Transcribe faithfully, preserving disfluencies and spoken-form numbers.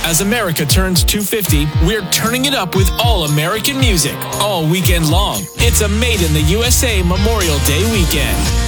As America turns two fifty, we're turning it up with all American music all weekend long. It's a Made in the U S A Memorial Day weekend.